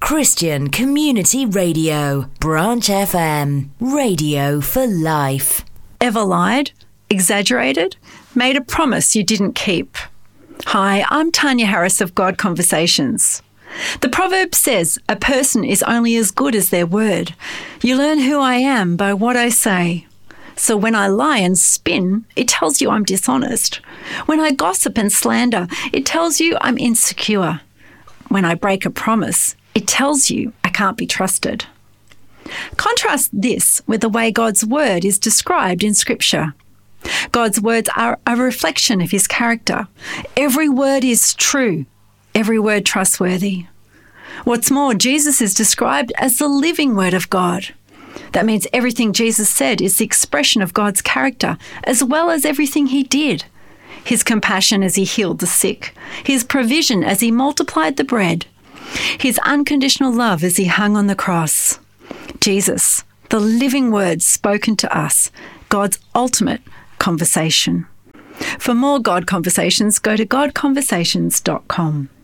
Christian Community Radio, Branch FM, radio for life. Ever lied, exaggerated, made a promise you didn't keep? Hi, I'm Tanya Harris of God Conversations. The proverb says a person is only as good as their word. You learn who I am by what I say. So when I lie and spin, it tells you I'm dishonest. When I gossip and slander, it tells you I'm insecure. When I break a promise, it tells you I can't be trusted. Contrast this with the way God's word is described in Scripture. God's words are a reflection of his character. Every word is true, every word trustworthy. What's more, Jesus is described as the living word of God. That means everything Jesus said is the expression of God's character, as well as everything he did. His compassion as he healed the sick, his provision as he multiplied the bread, his unconditional love as he hung on the cross. Jesus, the living word spoken to us, God's ultimate conversation. For more God Conversations, go to godconversations.com.